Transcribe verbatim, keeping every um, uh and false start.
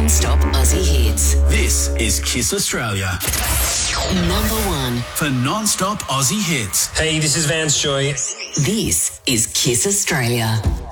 non-stop Aussie hits. This is Kiss Australia. Number one. For non-stop Aussie hits. Hey, this is Vance Joy. This is Kiss Australia.